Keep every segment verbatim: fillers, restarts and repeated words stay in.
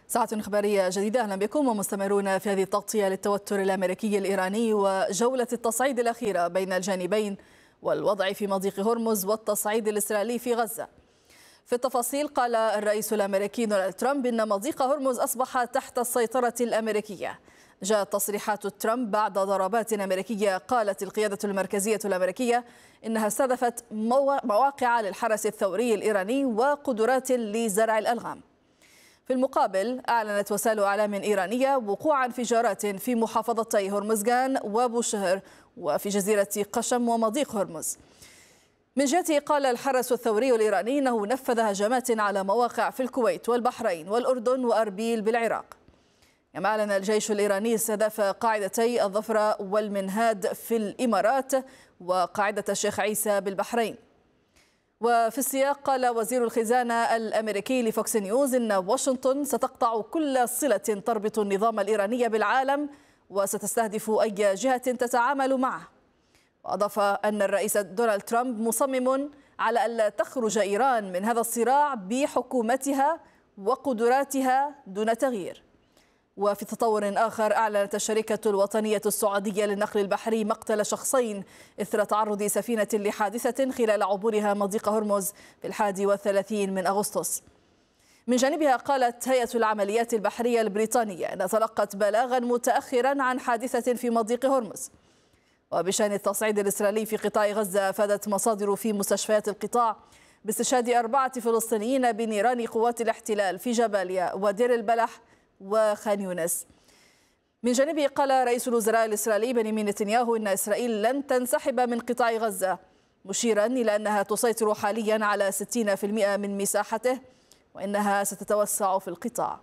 ساعة إخبارية جديدة، أهلا بكم ومستمرون في هذه التغطية للتوتر الأمريكي الإيراني وجولة التصعيد الأخيرة بين الجانبين والوضع في مضيق هرمز والتصعيد الإسرائيلي في غزة. في التفاصيل، قال الرئيس الأمريكي دونالد ترامب إن مضيق هرمز أصبح تحت السيطرة الأمريكية. جاءت تصريحات ترامب بعد ضربات أمريكية قالت القيادة المركزية الأمريكية إنها استهدفت مواقع للحرس الثوري الإيراني وقدرات لزرع الألغام. في المقابل، أعلنت وسائل إعلام إيرانية وقوع انفجارات في محافظتي هرمزغان وبوشهر وفي جزيرة قشم ومضيق هرمز. من جهته، قال الحرس الثوري الإيراني إنه نفذ هجمات على مواقع في الكويت والبحرين والأردن وأربيل بالعراق. كما أعلن الجيش الإيراني استهداف قاعدتي الظفرة والمنهاد في الإمارات وقاعدة الشيخ عيسى بالبحرين. وفي السياق، قال وزير الخزانة الأمريكي لفوكس نيوز إن واشنطن ستقطع كل صلة تربط النظام الإيراني بالعالم وستستهدف أي جهة تتعامل معه. وأضاف أن الرئيس دونالد ترامب مصمم على ألا تخرج إيران من هذا الصراع بحكومتها وقدراتها دون تغيير. وفي تطور آخر، أعلنت الشركة الوطنية السعودية للنقل البحري مقتل شخصين إثر تعرض سفينة لحادثة خلال عبورها مضيق هرمز في الحادي والثلاثين من أغسطس. من جانبها، قالت هيئة العمليات البحرية البريطانية أن تلقت بلاغا متأخرا عن حادثة في مضيق هرمز. وبشأن التصعيد الإسرائيلي في قطاع غزة، أفادت مصادر في مستشفيات القطاع باستشهاد أربعة فلسطينيين بنيران قوات الاحتلال في جباليا ودير البلح وخان يونس. من جانبه، قال رئيس الوزراء الإسرائيلي بنيامين نتنياهو إن إسرائيل لن تنسحب من قطاع غزة، مشيرا إلى أنها تسيطر حاليا على ستين بالمئة من مساحته وإنها ستتوسع في القطاع.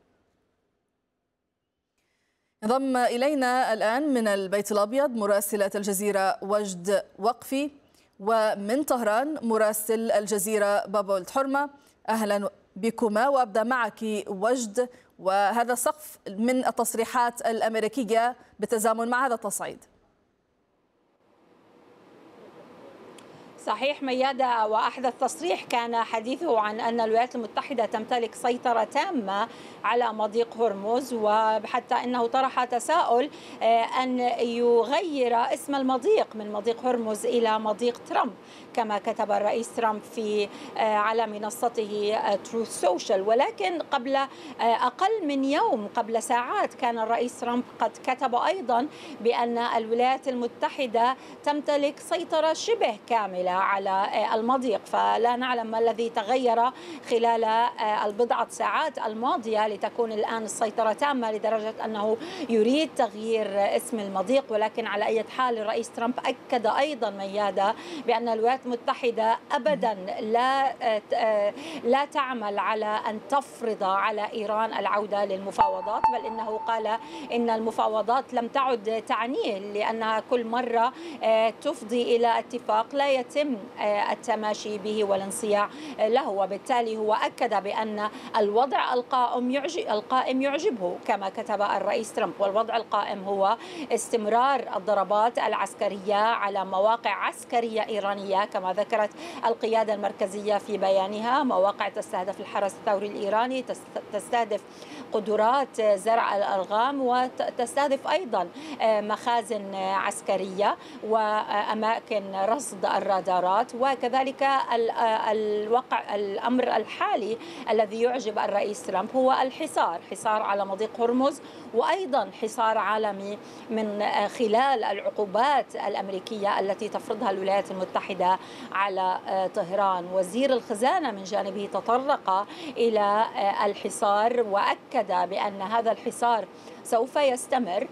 انضم إلينا الآن من البيت الأبيض مراسلة الجزيرة وجد وقفي، ومن طهران مراسل الجزيرة بابولد حرمة. أهلا بكما، وأبدأ معك وجد، وهذا سقف من التصريحات الأمريكية بالتزامن مع هذا التصعيد. صحيح ميادة، وأحدث تصريح كان حديثه عن أن الولايات المتحدة تمتلك سيطرة تامة على مضيق هرمز، وحتى أنه طرح تساؤل أن يغير اسم المضيق من مضيق هرمز إلى مضيق ترامب كما كتب الرئيس ترامب في على منصته تروث سوشيال. ولكن قبل أقل من يوم، قبل ساعات، كان الرئيس ترامب قد كتب أيضا بأن الولايات المتحدة تمتلك سيطرة شبه كاملة على المضيق، فلا نعلم ما الذي تغير خلال البضعة ساعات الماضية لتكون الآن السيطرة تامة لدرجة أنه يريد تغيير اسم المضيق. ولكن على أي حال، الرئيس ترامب أكد أيضا ميادة بأن الولايات المتحدة أبدا لا لا تعمل على أن تفرض على إيران العودة للمفاوضات، بل إنه قال إن المفاوضات لم تعد تعنيه، لأنها كل مرة تفضي إلى اتفاق لا يتم التماشي به والانصياع له. وبالتالي هو أكد بأن الوضع القائم يعجب القائم يعجبه كما كتب الرئيس ترامب، والوضع القائم هو استمرار الضربات العسكرية على مواقع عسكرية إيرانية كما ذكرت القيادة المركزية في بيانها، مواقع تستهدف الحرس الثوري الإيراني، تستهدف قدرات زرع الألغام، وتستهدف أيضا مخازن عسكرية وأماكن رصد الرادارات. وكذلك الوقع الأمر الحالي الذي يعجب الرئيس ترامب هو الحصار، حصار على مضيق هرمز، وأيضا حصار عالمي من خلال العقوبات الأمريكية التي تفرضها الولايات المتحدة على طهران. وزير الخزانة من جانبه تطرق إلى الحصار وأكد بأن هذا الحصار سوف يستمر،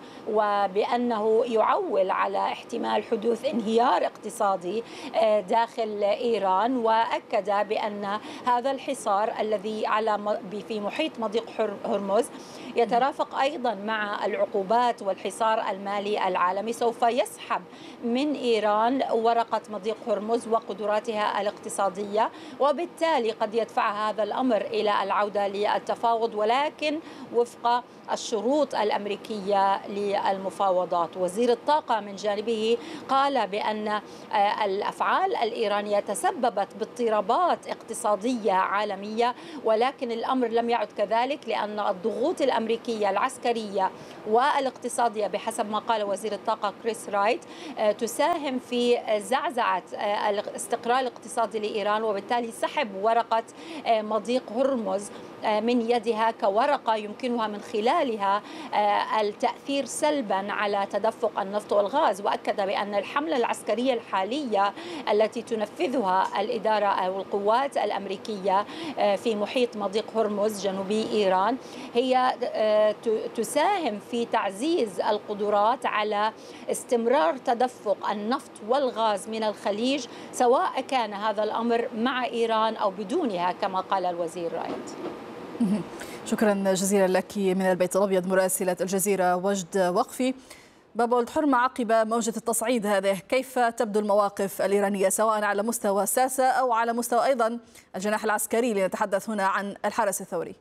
وبأنه يعول على احتمال حدوث انهيار اقتصادي داخل إيران. وأكد بأن هذا الحصار الذي على في محيط مضيق هرمز يترافق أيضا مع العقوبات والحصار المالي العالمي، سوف يسحب من إيران ورقة مضيق هرمز وقدراتها الاقتصادية، وبالتالي قد يدفع هذا الأمر إلى العودة للتفاوض، ولكن وفق الشروط الأمريكية للمفاوضات. وزير الطاقة من جانبه قال بأن الأفعال الأفعال الإيرانية تسببت باضطرابات اقتصادية عالمية، ولكن الأمر لم يعد كذلك، لأن الضغوط الأمريكية العسكرية والاقتصادية بحسب ما قال وزير الطاقة كريس رايت تساهم في زعزعة الاستقرار الاقتصادي لإيران، وبالتالي سحب ورقة مضيق هرمز من يدها كورقة يمكنها من خلالها التأثير سلبا على تدفق النفط والغاز. وأكد بأن الحملة العسكرية الحالية التي تنفذها الإدارة أو القوات الأمريكية في محيط مضيق هرمز جنوبي إيران هي تساهم في تعزيز القدرات على استمرار تدفق النفط والغاز من الخليج، سواء كان هذا الأمر مع إيران أو بدونها كما قال الوزير رايت. شكرا جزيلا لك من البيت الأبيض مراسلة الجزيرة وجد وقفي. باب ولد حرمة، عقب موجة التصعيد هذه كيف تبدو المواقف الإيرانية سواء على مستوى الساسة أو على مستوى أيضا الجناح العسكري، لنتحدث هنا عن الحرس الثوري؟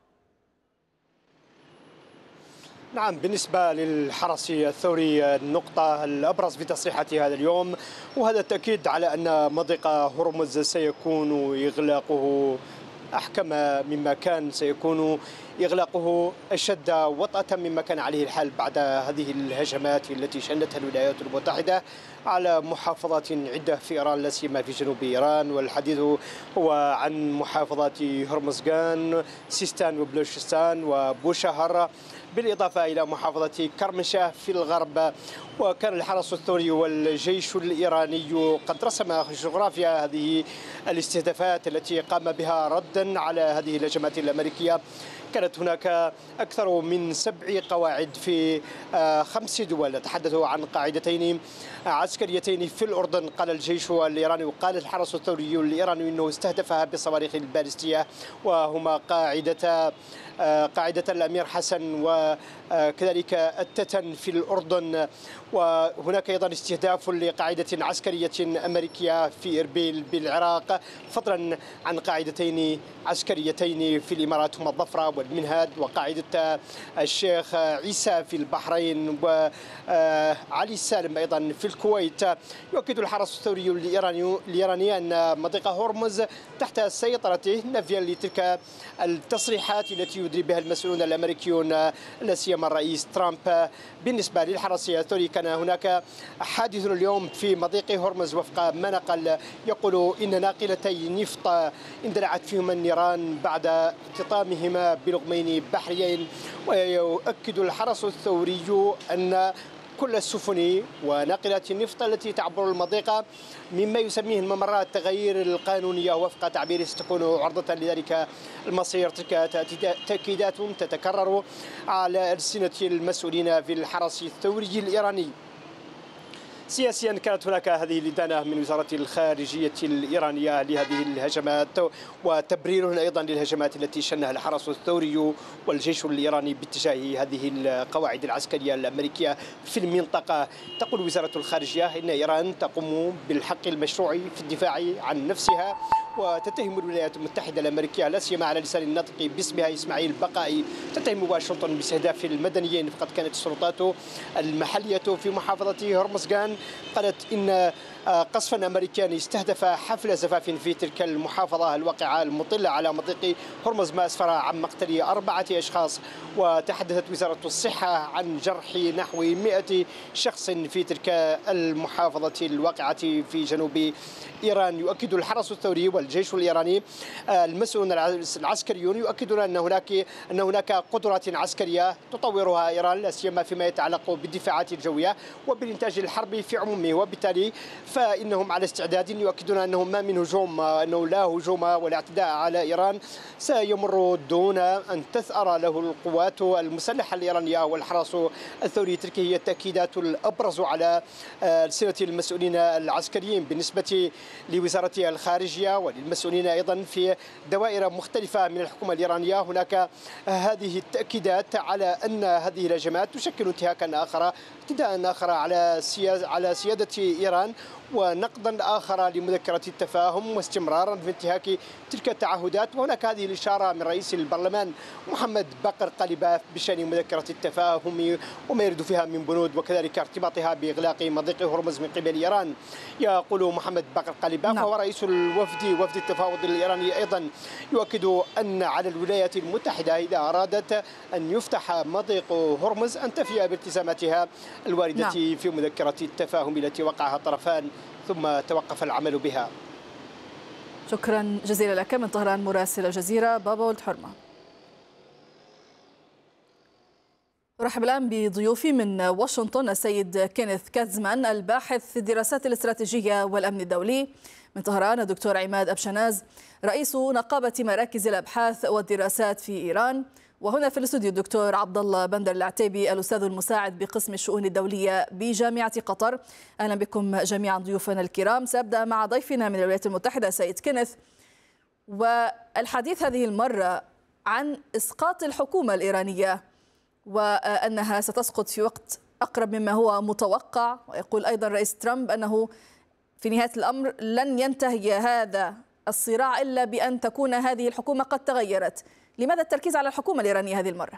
نعم، بالنسبة للحرس الثوري النقطة الأبرز في تصريحاته هذا اليوم وهذا التأكيد على أن مضيق هرمز سيكون إغلاقه أحكم مما كان، سيكون إغلاقه أشد وطأة مما كان عليه الحال بعد هذه الهجمات التي شنتها الولايات المتحدة على محافظات عدة في إيران لا سيما في جنوب إيران. والحديث هو عن محافظات هرمزغان، سيستان وبلوشستان وبوشهر، بالإضافة إلى محافظة كرمشاه في الغرب. وكان الحرس الثوري والجيش الإيراني قد رسم جغرافيا هذه الاستهدافات التي قام بها ردا على هذه الهجمات الأمريكية. كانت هناك أكثر من سبع قواعد في خمس دول، نتحدث عن قاعدتين عسكريتين في الأردن. قال الجيش الإيراني وقال الحرس الثوري الإيراني أنه استهدفها بالصواريخ البالستية، وهما قاعدة قاعدة الأمير حسن وكذلك التتن في الأردن. وهناك أيضا استهداف لقاعدة عسكرية أمريكية في إربيل بالعراق، فضلا عن قاعدتين عسكريتين في الإمارات هما الظفرة والمنهاد، وقاعدة الشيخ عيسى في البحرين وعلي السالم أيضا في الكويت. يؤكد الحرس الثوري الإيراني الإيراني أن مضيق هرمز تحت سيطرته، نفيا لتلك التصريحات التي يدري بها المسؤولون الأمريكيون لا سيما الرئيس ترامب. بالنسبة للحرس الثوري كان هناك حادث اليوم في مضيق هرمز وفق ما نقل، يقول إن ناقلتي نفط اندلعت فيهما النيران بعد اقتطامهما بلغمين بحريين. ويؤكد الحرس الثوري أن كل السفن وناقلات النفط التي تعبر المضيق مما يسميه الممرات التغيير القانونية وفق تعبيره ستكون عرضة لذلك المصير. تلك تأكيدات تتكرر على ألسنة المسؤولين في الحرس الثوري الإيراني. سياسيا كانت هناك هذه الإدانة من وزارة الخارجية الإيرانية لهذه الهجمات، وتبرير أيضا للهجمات التي شنها الحرس الثوري والجيش الإيراني باتجاه هذه القواعد العسكرية الأمريكية في المنطقة. تقول وزارة الخارجية إن إيران تقوم بالحق المشروع في الدفاع عن نفسها، وتتهم الولايات المتحدة الأمريكية لا سيما على لسان الناطق باسمها إسماعيل بقائي تتهم واشنطن باستهداف المدنيين. فقد كانت السلطات المحلية في محافظة هرمزغان قالت إن قصفا أمريكيا استهدف حفل زفاف في تلك المحافظة الواقعة المطلة على مضيق هرمز ما أسفر عن مقتل أربعة أشخاص. وتحدثت وزارة الصحة عن جرح نحو مئة شخص في تلك المحافظة الواقعة في جنوب إيران. يؤكد الحرس الثوري والجيش الإيراني المسؤولون العسكريون يؤكدون أن هناك أن هناك قدرات عسكرية تطورها إيران لا سيما فيما يتعلق بالدفاعات الجوية وبالإنتاج الحربي في عمومه، وبالتالي فإنهم على استعداد. يؤكدون أنه ما من هجوم أنه لا هجوم ولا اعتداء على إيران سيمر دون أن تثأر له القوات المسلحة الإيرانية. والحرس الثوري تلك هي التأكيدات الأبرز على ألسنة المسؤولين العسكريين. بالنسبة لوزارة الخارجية وللمسؤولين أيضا في دوائر مختلفة من الحكومة الإيرانية هناك هذه التأكيدات على أن هذه الهجمات تشكل انتهاكا آخر اعتداء آخر على على سيادة إيران ونقدا آخر لمذكرة التفاهم واستمرارا في انتهاك تلك التعهدات. وهناك هذه الإشارة من رئيس البرلمان محمد بقر قليباف بشأن مذكرة التفاهم وما يرد فيها من بنود وكذلك ارتباطها بإغلاق مضيق هرمز من قبل إيران. يقول محمد بقر قليباف وهو رئيس الوفد وفد التفاوض الإيراني أيضا يؤكد أن على الولايات المتحدة إذا أرادت أن يفتح مضيق هرمز أن تفي بالتزاماتها الواردة نعم. في مذكرة التفاهم التي وقعها الطرفان ثم توقف العمل بها. شكرا جزيلا لك من طهران مراسل الجزيرة بابا ولد حرمة. أرحب الآن بضيوفي من واشنطن السيد كينيث كازمان الباحث في الدراسات الاستراتيجية والأمن الدولي، من طهران الدكتور عماد أبشناز رئيس نقابة مراكز الأبحاث والدراسات في إيران، وهنا في الاستوديو الدكتور عبد الله بندر العتيبي الأستاذ المساعد بقسم الشؤون الدولية بجامعة قطر. أهلا بكم جميعا ضيوفنا الكرام. سأبدأ مع ضيفنا من الولايات المتحدة سيد كينيث، والحديث هذه المرة عن إسقاط الحكومة الإيرانية وأنها ستسقط في وقت أقرب مما هو متوقع، ويقول أيضا رئيس ترامب أنه في نهاية الأمر لن ينتهي هذا الصراع إلا بأن تكون هذه الحكومة قد تغيرت. لماذا التركيز على الحكومة الإيرانية هذه المرة؟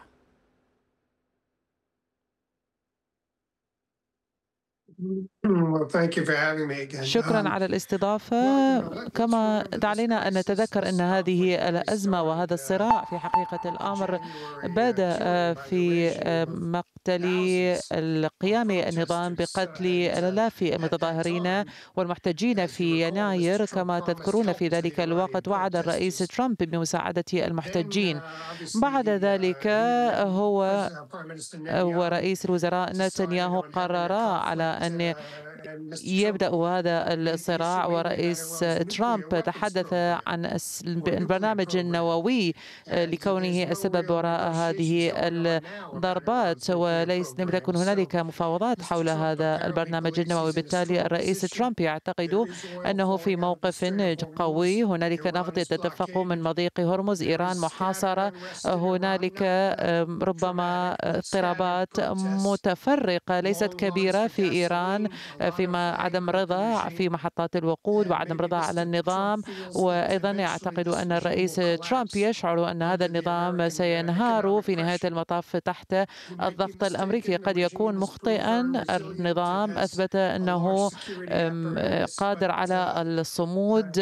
شكرا على الاستضافة. كما دعينا أن نتذكر أن هذه الأزمة وهذا الصراع في حقيقة الأمر بدأ في مقتل القيام النظام بقتل الآلاف المتظاهرين والمحتجين في يناير. كما تذكرون في ذلك الوقت وعد الرئيس ترامب بمساعدة المحتجين. بعد ذلك هو ورئيس الوزراء نتنياهو قررا على أن يبدأ هذا الصراع، ورئيس ترامب تحدث عن البرنامج النووي لكونه السبب وراء هذه الضربات، وليس لم تكن هنالك مفاوضات حول هذا البرنامج النووي. بالتالي الرئيس ترامب يعتقد أنه في موقف قوي. هنالك نفط يتدفق من مضيق هرمز، إيران محاصرة، هنالك ربما اضطرابات متفرقة ليست كبيرة في إيران، فيما عدم رضا في محطات الوقود وعدم رضا على النظام. وأيضا يعتقد أن الرئيس ترامب يشعر أن هذا النظام سينهار في نهاية المطاف تحت الضغط الأمريكي. قد يكون مخطئا، النظام أثبت أنه قادر على الصمود،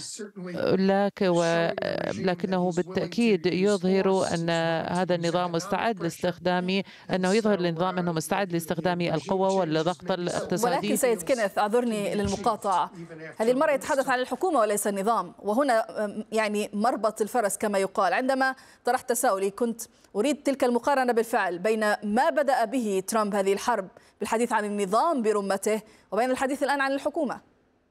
لكنه بالتأكيد يظهر أن هذا النظام مستعد لاستخدام أنه يظهر للنظام أنه مستعد لاستخدام القوة والضغط الاقتصادي. ولكن سيد كينيث أعذرني للمقاطعة، هذه المرة يتحدث عن الحكومة وليس النظام، وهنا يعني مربط الفرس كما يقال. عندما طرحت تساؤلي كنت أريد تلك المقارنة بالفعل بين ما بدأ به ترامب هذه الحرب بالحديث عن النظام برمته وبين الحديث الآن عن الحكومة.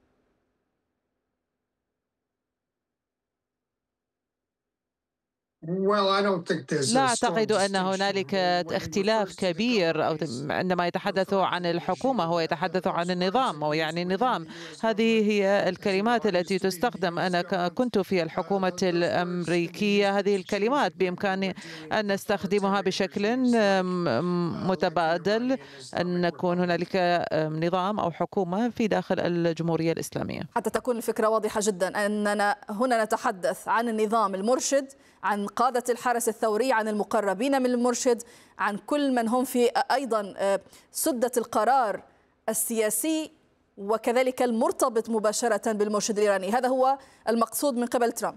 لا أعتقد أن هنالك اختلاف كبير. أو عندما يتحدث عن الحكومة هو يتحدث عن النظام، أو يعني النظام. هذه هي الكلمات التي تستخدم. أنا كنت في الحكومة الأمريكية، هذه الكلمات بإمكاني أن نستخدمها بشكل متبادل، أن نكون هنالك نظام أو حكومة في داخل الجمهورية الإسلامية. حتى تكون الفكرة واضحة جدا أننا هنا نتحدث عن النظام المرشد، عن قادة الحرس الثوري، عن المقربين من المرشد، عن كل من هم في أيضا سدة القرار السياسي وكذلك المرتبط مباشرة بالمرشد الإيراني. هذا هو المقصود من قبل ترامب.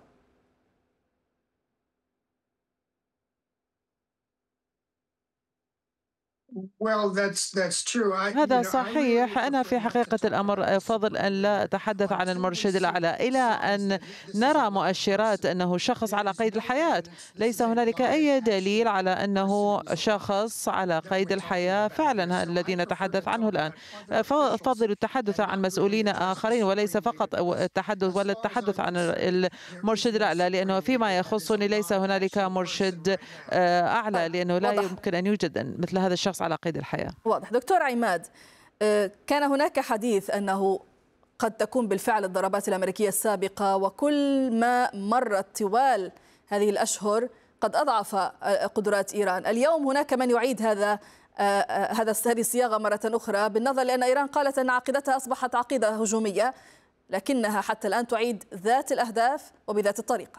هذا صحيح. أنا في حقيقة الأمر أفضل أن لا أتحدث عن المرشد الأعلى إلى أن نرى مؤشرات أنه شخص على قيد الحياة. ليس هنالك أي دليل على أنه شخص على قيد الحياة فعلا الذي نتحدث عنه الآن. أفضل التحدث عن مسؤولين آخرين وليس فقط التحدث ولا التحدث عن المرشد الأعلى، لأنه فيما يخصني ليس هنالك مرشد أعلى، لأنه لا يمكن أن يوجد مثل هذا الشخص على قيد الحياة. واضح. دكتور عماد، كان هناك حديث أنه قد تكون بالفعل الضربات الأمريكية السابقة وكل ما مرت طوال هذه الأشهر قد أضعف قدرات إيران. اليوم هناك من يعيد هذا هذا هذه الصياغة مرة أخرى، بالنظر لأن إيران قالت أن عقيدتها أصبحت عقيدة هجومية لكنها حتى الآن تعيد ذات الأهداف وبذات الطريقة؟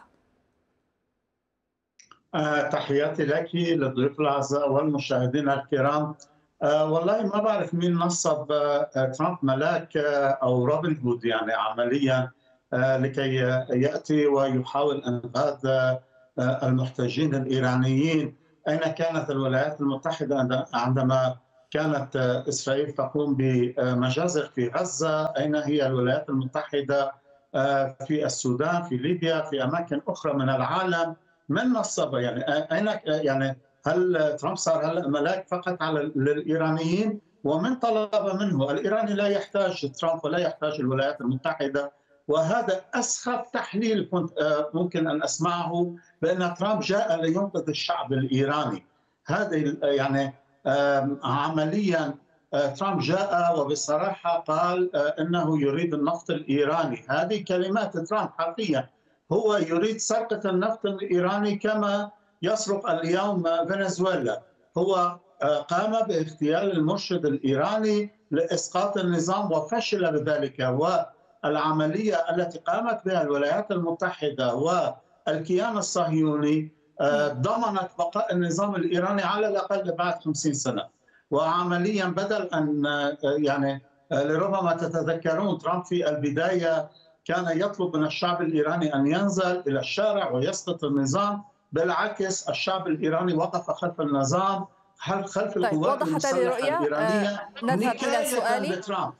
آه، تحياتي لك للضيوف الأعزاء والمشاهدين الكرام. آه، والله ما بعرف مين نصب آه، ترامب ملاك آه، أو روبن هود يعني عمليا آه، لكي يأتي ويحاول إنقاذ آه، المحتجين الإيرانيين. أين كانت الولايات المتحدة عندما كانت آه، إسرائيل تقوم بمجازر في غزة؟ أين هي الولايات المتحدة آه، في السودان، في ليبيا، في أماكن أخرى من العالم؟ من نصب يعني اين يعني هل ترامب صار هلا ملاك فقط على للايرانيين؟ ومن طلب منه؟ الايراني لا يحتاج ترامب ولا يحتاج الولايات المتحده، وهذا اسخف تحليل كنت ممكن ان اسمعه، بان ترامب جاء لينقذ الشعب الايراني. هذه يعني عمليا ترامب جاء وبصراحه قال انه يريد النفط الايراني. هذه كلمات ترامب حرفيا، هو يريد سرقة النفط الإيراني كما يسرق اليوم فنزويلا. هو قام باغتيال المرشد الإيراني لإسقاط النظام وفشل بذلك، والعملية التي قامت بها الولايات المتحدة والكيان الصهيوني ضمنت بقاء النظام الإيراني على الأقل بعد خمسين سنة. وعمليا بدل أن يعني لربما تتذكرون ترامب في البداية كان يطلب من الشعب الإيراني أن ينزل إلى الشارع ويسقط النظام، بالعكس الشعب الإيراني وقف خلف النظام، خلف القوات طيب المسلحة الإيرانية. آه نذهب إلى سؤالي. بترامب.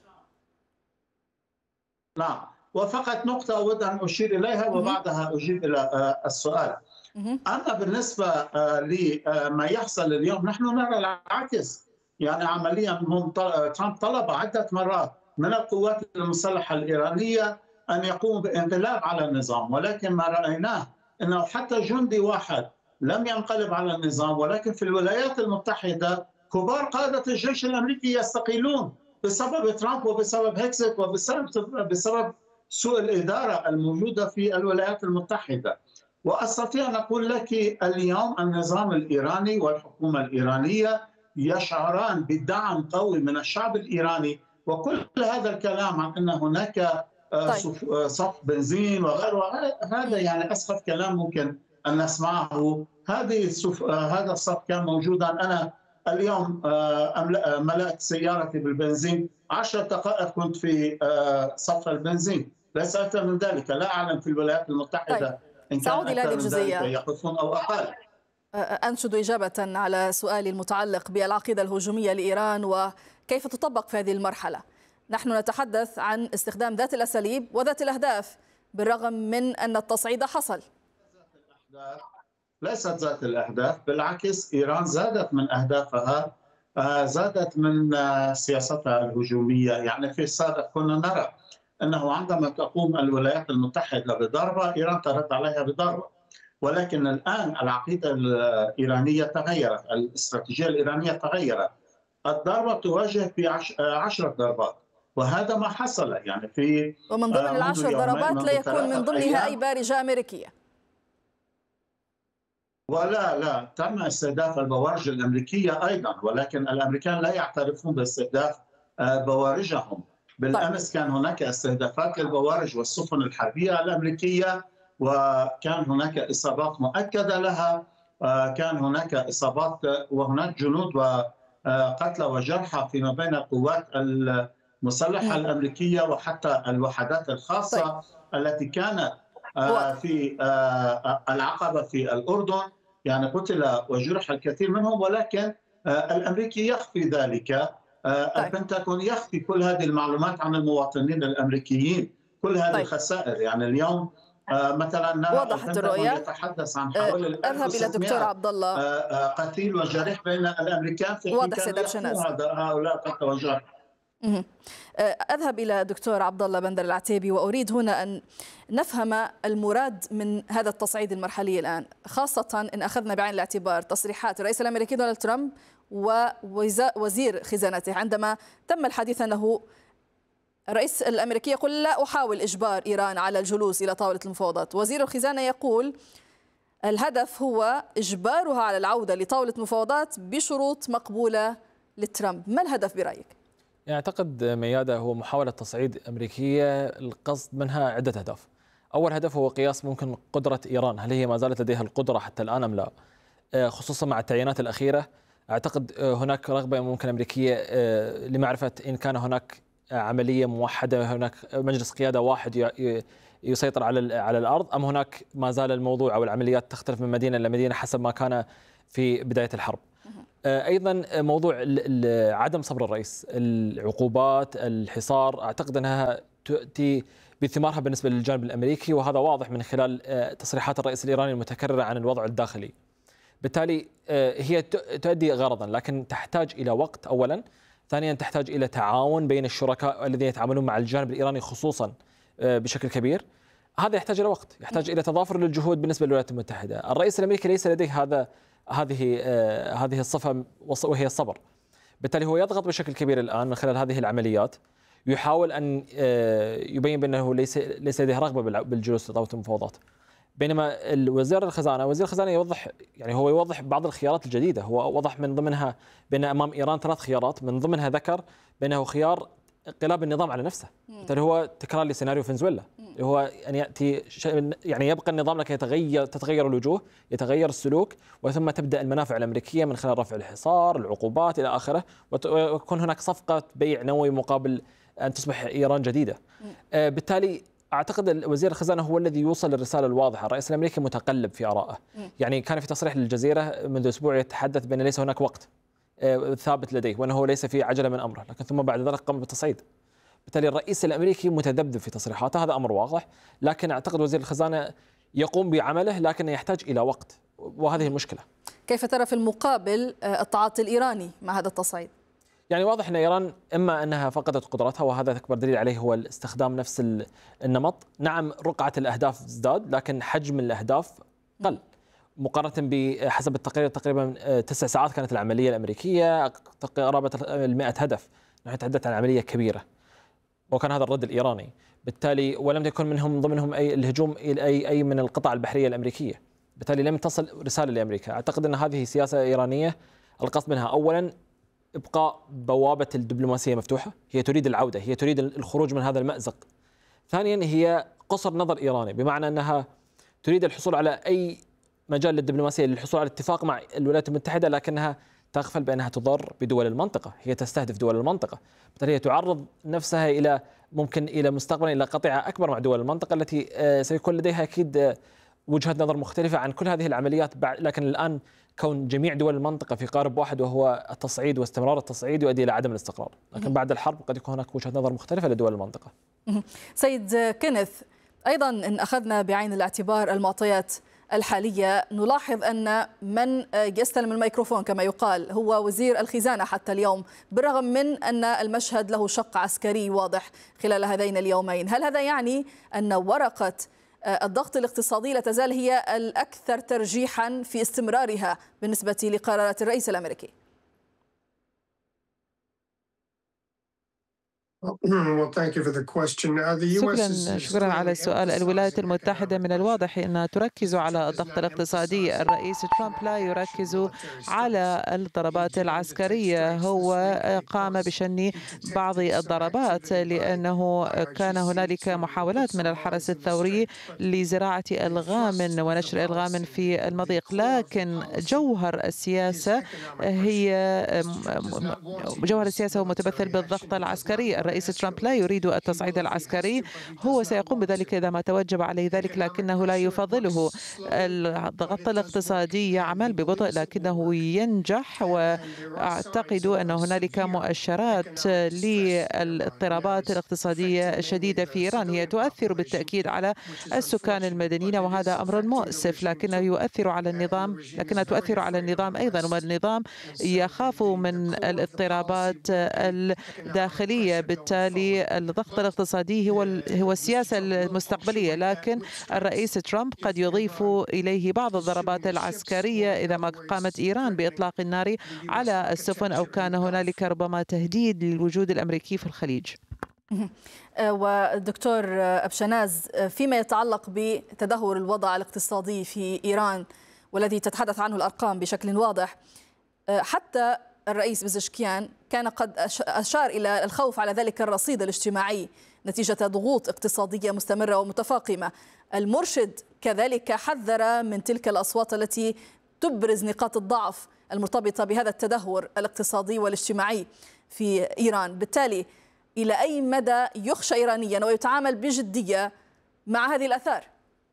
نعم، وفقط نقطة أود أن أشير إليها وبعدها أجيب إلى آه السؤال. أما بالنسبة آه لما يحصل اليوم نحن نرى العكس. يعني عمليا ترامب طلب عدة مرات من القوات المسلحة الإيرانية أن يقوم بانقلاب على النظام، ولكن ما رأيناه أنه حتى جندي واحد لم ينقلب على النظام. ولكن في الولايات المتحدة كبار قادة الجيش الأمريكي يستقيلون بسبب ترامب وبسبب هيكسك وبسبب بسبب سوء الإدارة الموجودة في الولايات المتحدة. وأستطيع أن أقول لك اليوم النظام الإيراني والحكومة الإيرانية يشعران بدعم قوي من الشعب الإيراني، وكل هذا الكلام عن أن هناك طيب. صف بنزين وغيره، هذا يعني أسخف كلام ممكن أن نسمعه. هذه الصف... هذا الصف كان موجودا. أنا اليوم ملأت سيارتي بالبنزين، عشر دقائق كنت في صف البنزين، ليس أكثر من ذلك. لا أعلم في الولايات المتحدة طيب. إن كان أكثر من ذلك يقفون أو أقل. أنشد إجابة على سؤالي المتعلق بالعقيدة الهجومية لإيران وكيف تطبق في هذه المرحلة. نحن نتحدث عن استخدام ذات الأساليب وذات الأهداف بالرغم من أن التصعيد حصل. ليست ذات الأهداف، بالعكس إيران زادت من أهدافها، زادت من سياستها الهجومية. يعني في السابق كنا نرى أنه عندما تقوم الولايات المتحدة بضربة إيران ترد عليها بضربة، ولكن الآن العقيدة الإيرانية تغيرت، الاستراتيجية الإيرانية تغيرت. الضربة تواجه في عشرة ضربات، وهذا ما حصل يعني في ومن ضمن العشر ضربات لا يكون من ضمنها أي بارجة أمريكية. ولا لا تم استهداف البوارج الأمريكية أيضا، ولكن الأمريكان لا يعترفون باستهداف بوارجهم. بالأمس كان هناك استهدافات للبوارج والسفن الحربية الأمريكية، وكان هناك إصابات مؤكدة لها، كان هناك إصابات وهناك جنود وقتلى وجرحى فيما بين القوات المسلحة الأمريكية وحتى الوحدات الخاصة طيب. التي كانت في العقبة في الأردن، يعني قتل وجرح الكثير منهم، ولكن الأمريكي يخفي ذلك. طيب. البنتاغون يخفي كل هذه المعلومات عن المواطنين الأمريكيين، كل هذه طيب. الخسائر. يعني اليوم مثلا نرى وضحت الرؤية. يتحدث عن حوالي أذهب إلى دكتور عبد الله. قتيل وجريح بين الأمريكان في واضح سيد بشناس. هؤلاء قتل وجرح. أذهب إلى دكتور عبد الله بندر العتيبي، وأريد هنا أن نفهم المراد من هذا التصعيد المرحلي الآن، خاصة إن أخذنا بعين الاعتبار تصريحات الرئيس الأمريكي دونالد ترامب ووزير خزانته عندما تم الحديث أنه الرئيس الأمريكي يقول لا أحاول إجبار إيران على الجلوس إلى طاولة المفاوضات، وزير الخزانة يقول الهدف هو إجبارها على العودة لطاولة مفاوضات بشروط مقبولة لترامب. ما الهدف برأيك؟ يعني أعتقد ميادة هو محاولة تصعيد أمريكية، القصد منها عدة أهداف. أول هدف هو قياس ممكن قدرة إيران، هل هي ما زالت لديها القدرة حتى الآن أم لا، خصوصا مع التعيينات الأخيرة. أعتقد هناك رغبة ممكن أمريكية لمعرفة إن كان هناك عملية موحدة، هناك مجلس قيادة واحد يسيطر على على الأرض، أم هناك ما زال الموضوع أو العمليات تختلف من مدينة إلى مدينة حسب ما كان في بداية الحرب. أيضا موضوع عدم صبر الرئيس، العقوبات، الحصار، أعتقد أنها تأتي بثمارها بالنسبة للجانب الأمريكي، وهذا واضح من خلال تصريحات الرئيس الإيراني المتكررة عن الوضع الداخلي. بالتالي هي تؤدي غرضا، لكن تحتاج إلى وقت أولا، ثانيا تحتاج إلى تعاون بين الشركاء الذين يتعاملون مع الجانب الإيراني خصوصا بشكل كبير. هذا يحتاج إلى وقت، يحتاج إلى تضافر للجهود بالنسبة للولايات المتحدة. الرئيس الأمريكي ليس لديه هذا هذه هذه الصفة وهي الصبر، بالتالي هو يضغط بشكل كبير الآن من خلال هذه العمليات، يحاول أن يبين بأنه ليس ليس لديه رغبة بالجلوس لطاولة المفاوضات. بينما الوزير الخزانة وزير الخزانة يوضح، يعني هو يوضح بعض الخيارات الجديدة. هو وضح من ضمنها بأن أمام إيران ثلاث خيارات، من ضمنها ذكر بأنه خيار انقلاب النظام على نفسه، بالتالي هو تكرار لسيناريو فنزويلا، هو أن يأتي يعني يبقى النظام لكي يتغير تتغير الوجوه، يتغير السلوك، وثم تبدأ المنافع الأمريكية من خلال رفع الحصار، العقوبات إلى آخره، ويكون هناك صفقة بيع نووي مقابل أن تصبح إيران جديدة. بالتالي أعتقد وزير الخزانة هو الذي يوصل الرسالة الواضحة. الرئيس الأمريكي متقلب في آرائه، يعني كان في تصريح للجزيرة منذ أسبوع يتحدث بأن ليس هناك وقت ثابت لديه وأنه ليس في عجلة من أمره، لكن ثم بعد ذلك قام بالتصعيد. بالتالي الرئيس الأمريكي متذبذب في تصريحاته، هذا أمر واضح، لكن أعتقد وزير الخزانة يقوم بعمله لكن يحتاج إلى وقت، وهذه المشكلة. كيف ترى في المقابل التعاطي الإيراني مع هذا التصعيد؟ يعني واضح أن إيران إما أنها فقدت قدرتها، وهذا أكبر دليل عليه هو استخدام نفس النمط. نعم رقعة الأهداف ازداد، لكن حجم الأهداف قل مقارنة بحسب التقرير تقريبا تسع ساعات كانت العملية الأمريكية، قرابة المئة هدف. نحن نتحدث عن عملية كبيرة، وكان هذا الرد الإيراني. بالتالي ولم يكن منهم ضمنهم أي الهجوم إلى أي أي من القطع البحرية الأمريكية، بالتالي لم تصل رسالة لأمريكا. أعتقد أن هذه سياسة إيرانية القصد منها أولا إبقاء بوابة الدبلوماسية مفتوحة، هي تريد العودة، هي تريد الخروج من هذا المأزق. ثانيا هي قصر نظر إيراني، بمعنى أنها تريد الحصول على أي مجال للدبلوماسية للحصول على اتفاق مع الولايات المتحدة، لكنها تغفل بأنها تضر بدول المنطقة، هي تستهدف دول المنطقة، بالتالي هي تعرض نفسها إلى ممكن إلى مستقبلا إلى قطيعة أكبر مع دول المنطقة التي سيكون لديها أكيد وجهة نظر مختلفة عن كل هذه العمليات. لكن الآن كون جميع دول المنطقة في قارب واحد وهو التصعيد واستمرار التصعيد يؤدي إلى عدم الاستقرار، لكن بعد الحرب قد يكون هناك وجهة نظر مختلفة لدول المنطقة. سيد كينيث، أيضا إن أخذنا بعين الاعتبار المعطيات الحالية نلاحظ أن من يستلم الميكروفون كما يقال هو وزير الخزانة حتى اليوم، بالرغم من أن المشهد له شق عسكري واضح خلال هذين اليومين. هل هذا يعني أن ورقة الضغط الاقتصادي لا تزال هي الأكثر ترجيحا في استمرارها بالنسبة لقرارات الرئيس الأمريكي؟ شكرا شكرا على السؤال. الولايات المتحدة من الواضح أنها تركز على الضغط الاقتصادي. الرئيس ترامب لا يركز على الضربات العسكرية، هو قام بشن بعض الضربات لأنه كان هنالك محاولات من الحرس الثوري لزراعة ألغام ونشر ألغام في المضيق، لكن جوهر السياسة هي جوهر السياسة هو متمثل بالضغط العسكري. الرئيس ترامب لا يريد التصعيد العسكري، هو سيقوم بذلك إذا ما توجب عليه ذلك، لكنه لا يفضله. الضغط الاقتصادي يعمل ببطء لكنه ينجح، وأعتقد أن هنالك مؤشرات للاضطرابات الاقتصادية الشديدة في إيران. هي تؤثر بالتأكيد على السكان المدنيين وهذا أمر مؤسف، لكنه يؤثر على النظام، لكنها تؤثر على النظام أيضا، والنظام يخاف من الاضطرابات الداخلية. بالتالي الضغط الاقتصادي هو هو السياسة المستقبلية، لكن الرئيس ترامب قد يضيف إليه بعض الضربات العسكرية إذا ما قامت إيران بإطلاق النار على السفن أو كان هنالك ربما تهديد للوجود الأمريكي في الخليج. والدكتور أبشناز، فيما يتعلق بتدهور الوضع الاقتصادي في إيران والذي تتحدث عنه الأرقام بشكل واضح، حتى الرئيس بزشكيان كان قد أشار إلى الخوف على ذلك الرصيد الاجتماعي نتيجة ضغوط اقتصادية مستمرة ومتفاقمة. المرشد كذلك حذر من تلك الأصوات التي تبرز نقاط الضعف المرتبطة بهذا التدهور الاقتصادي والاجتماعي في إيران. بالتالي إلى أي مدى يخشى إيرانيا ويتعامل بجدية مع هذه الآثار؟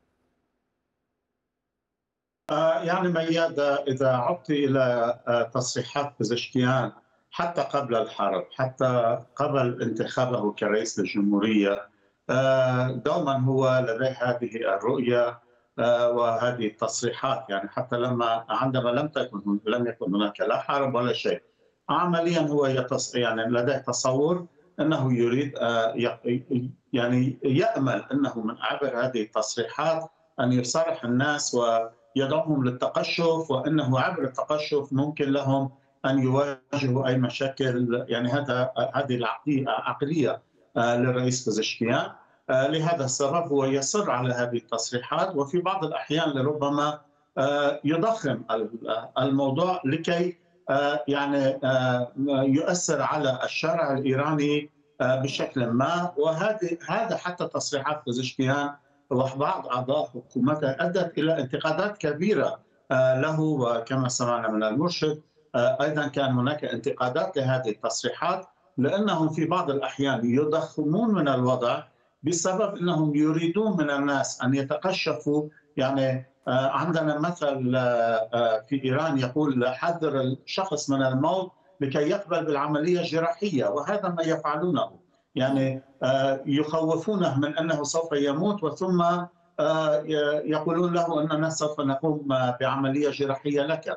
يعني مياد، إذا عدت إلى تصريحات بزشكيان حتى قبل الحرب، حتى قبل انتخابه كرئيس للجمهورية، دوما هو لديه هذه الرؤية وهذه التصريحات. يعني حتى لما عندما لم تكن لم يكن هناك لا حرب ولا شيء، عمليا هو يتص... يعني لديه تصور أنه يريد يعني يأمل أنه من عبر هذه التصريحات أن يصارح الناس ويدعوهم للتقشف، وأنه عبر التقشف ممكن لهم أن يواجهوا أي مشاكل. يعني هذا هذه العقلية للرئيس بزشكيان. لهذا السبب هو يصر على هذه التصريحات، وفي بعض الأحيان لربما يضخم الموضوع لكي يعني يؤثر على الشارع الإيراني بشكل ما. وهذه هذا حتى تصريحات بزشكيان وبعض أعضاء حكومته أدت إلى انتقادات كبيرة له، وكما سمعنا من المرشد أيضا كان هناك انتقادات لهذه التصريحات، لأنهم في بعض الأحيان يضخمون من الوضع بسبب أنهم يريدون من الناس أن يتقشفوا. يعني عندنا مثل في إيران يقول: حذر الشخص من الموت لكي يقبل بالعملية الجراحية، وهذا ما يفعلونه. يعني يخوفونه من أنه سوف يموت، وثم يقولون له أننا سوف نقوم بعملية جراحية لك.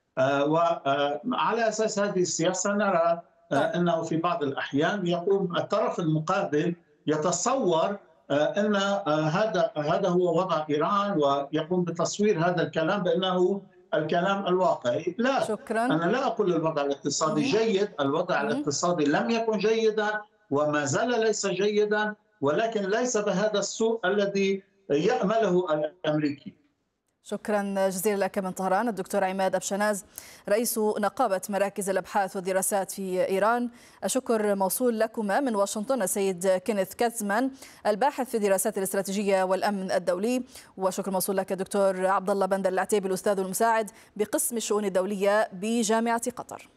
وعلى أساس هذه السياسة نرى أنه في بعض الأحيان يقوم الطرف المقابل يتصور أن هذا هذا هو وضع إيران، ويقوم بتصوير هذا الكلام بأنه الكلام الواقعي. لا، شكرا. أنا لا أقول الوضع الاقتصادي جيد، الوضع الاقتصادي لم يكن جيدا وما زال ليس جيدا، ولكن ليس بهذا السوء الذي يأمله الأمريكي. شكرا جزيلا لك من طهران الدكتور عماد أبشناز، رئيس نقابة مراكز الأبحاث والدراسات في إيران. الشكر موصول لكما من واشنطن السيد كينيث كاتزمان الباحث في الدراسات الاستراتيجية والأمن الدولي، وشكر موصول لك الدكتور عبد الله بندر العتيبي الأستاذ المساعد بقسم الشؤون الدولية بجامعة قطر.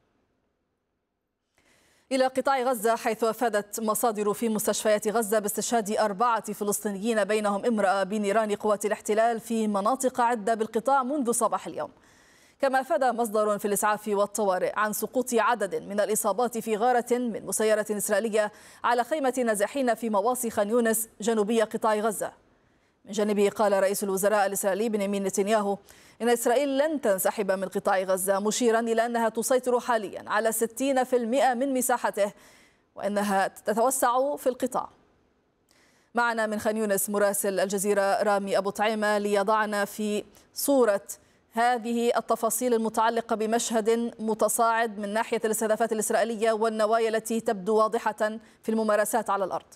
إلى قطاع غزة، حيث أفادت مصادر في مستشفيات غزة باستشهاد أربعة فلسطينيين بينهم امرأة بنيران قوات الاحتلال في مناطق عدة بالقطاع منذ صباح اليوم. كما أفاد مصدر في الإسعاف والطوارئ عن سقوط عدد من الإصابات في غارة من مسيرة إسرائيلية على خيمة نازحين في مواصي خان يونس جنوبي قطاع غزة. من جانبه قال رئيس الوزراء الإسرائيلي بنيامين نتنياهو إن إسرائيل لن تنسحب من قطاع غزة، مشيرا إلى أنها تسيطر حاليا على ستين بالمئة من مساحته وأنها تتوسع في القطاع. معنا من خان يونس مراسل الجزيرة رامي أبو طعيمة ليضعنا في صورة هذه التفاصيل المتعلقة بمشهد متصاعد من ناحية الاستهدافات الإسرائيلية والنوايا التي تبدو واضحة في الممارسات على الأرض.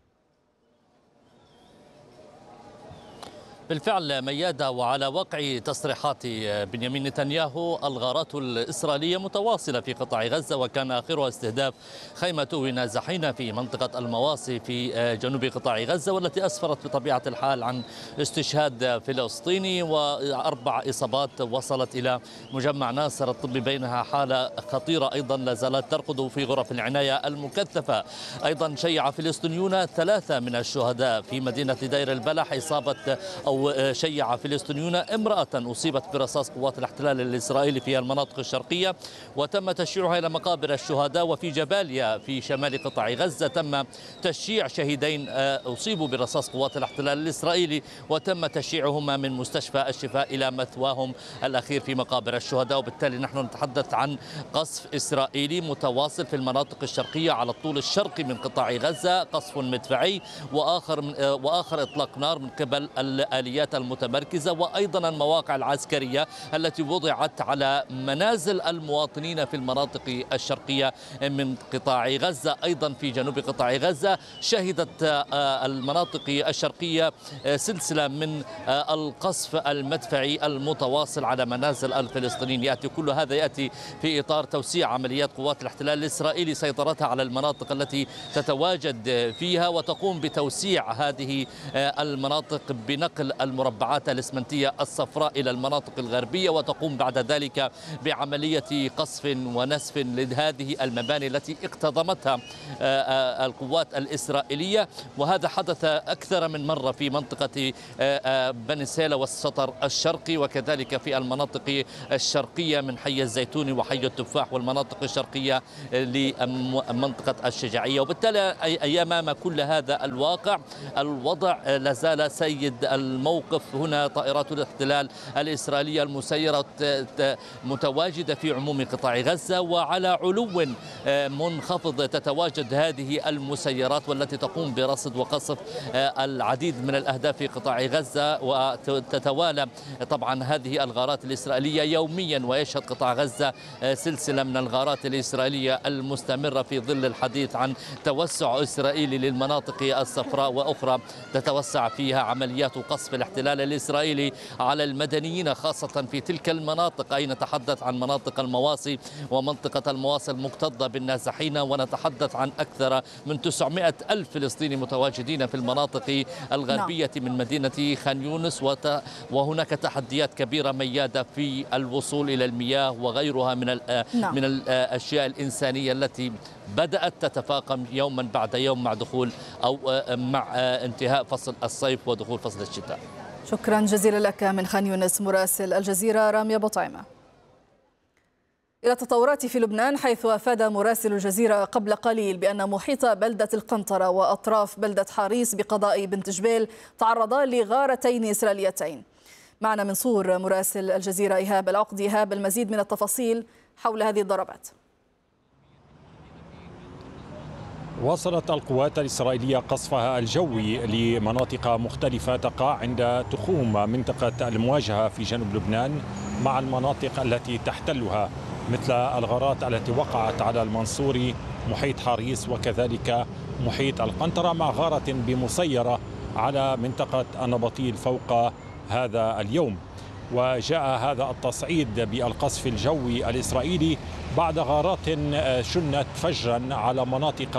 بالفعل ميادة، وعلى وقع تصريحات بنيامين نتنياهو الغارات الإسرائيلية متواصلة في قطاع غزة، وكان آخرها استهداف خيمة نازحين في منطقة المواصي في جنوب قطاع غزة، والتي أسفرت بطبيعة الحال عن استشهاد فلسطيني وأربع إصابات وصلت إلى مجمع ناصر الطبي، بينها حالة خطيرة أيضا لا زالت ترقد في غرف العناية المكثفة. أيضا شيع فلسطينيون ثلاثة من الشهداء في مدينة دير البلح إصابة أو شيع فلسطينيون امرأة أصيبت برصاص قوات الاحتلال الإسرائيلي في المناطق الشرقية، وتم تشييعها إلى مقابر الشهداء. وفي جباليا في شمال قطاع غزة تم تشييع شهيدين أصيبوا برصاص قوات الاحتلال الإسرائيلي، وتم تشييعهما من مستشفى الشفاء إلى مثواهم الأخير في مقابر الشهداء. وبالتالي نحن نتحدث عن قصف إسرائيلي متواصل في المناطق الشرقية على الطول الشرقي من قطاع غزة، قصف مدفعي وآخر من وآخر إطلاق نار من قبل العمليات المتمركزة وأيضا المواقع العسكرية التي وضعت على منازل المواطنين في المناطق الشرقية من قطاع غزة. أيضا في جنوب قطاع غزة شهدت المناطق الشرقية سلسلة من القصف المدفعي المتواصل على منازل الفلسطينيين. يأتي كل هذا يأتي في إطار توسيع عمليات قوات الاحتلال الإسرائيلي سيطرتها على المناطق التي تتواجد فيها، وتقوم بتوسيع هذه المناطق بنقل المربعات الإسمنتية الصفراء إلى المناطق الغربية، وتقوم بعد ذلك بعملية قصف ونسف لهذه المباني التي اقتضمتها القوات الإسرائيلية. وهذا حدث أكثر من مرة في منطقة بني سيلة والسطر الشرقي، وكذلك في المناطق الشرقية من حي الزيتوني وحي التفاح والمناطق الشرقية لمنطقة الشجاعية. وبالتالي أي أمام كل هذا الواقع الوضع لازال سيد الموقف. هنا طائرات الاحتلال الإسرائيلية المسيرة متواجدة في عموم قطاع غزة، وعلى علو منخفض تتواجد هذه المسيرات والتي تقوم برصد وقصف العديد من الأهداف في قطاع غزة. وتتوالى طبعا هذه الغارات الإسرائيلية يوميا، ويشهد قطاع غزة سلسلة من الغارات الإسرائيلية المستمرة في ظل الحديث عن توسع إسرائيلي للمناطق الصفراء، وأخرى تتوسع فيها عمليات قصف الاحتلال الإسرائيلي على المدنيين، خاصة في تلك المناطق. أي نتحدث عن مناطق المواصي ومنطقة المواصي المكتظة بالنازحين، ونتحدث عن أكثر من تسعمائة ألف فلسطيني متواجدين في المناطق الغربية من مدينة خان يونس. وهناك تحديات كبيرة ميادة في الوصول إلى المياه وغيرها من من الأشياء الإنسانية التي بدأت تتفاقم يوما بعد يوم مع دخول أو مع انتهاء فصل الصيف ودخول فصل الشتاء. شكرا جزيلا لك من خان يونس مراسل الجزيرة رامي بطعمة. إلى التطورات في لبنان، حيث أفاد مراسل الجزيرة قبل قليل بأن محيط بلدة القنطرة وأطراف بلدة حاريس بقضاء بنت جبيل تعرضا لغارتين إسرائيليتين. معنا من صور مراسل الجزيرة إيهاب العقدي. إيهاب، المزيد من التفاصيل حول هذه الضربات. واصلت القوات الإسرائيلية قصفها الجوي لمناطق مختلفة تقع عند تخوم منطقة المواجهة في جنوب لبنان مع المناطق التي تحتلها، مثل الغارات التي وقعت على المنصوري، محيط حاريس، وكذلك محيط القنطرة، مع غارة بمسيرة على منطقة النبطيل فوق هذا اليوم. وجاء هذا التصعيد بالقصف الجوي الإسرائيلي بعد غارات شنت فجرا على مناطق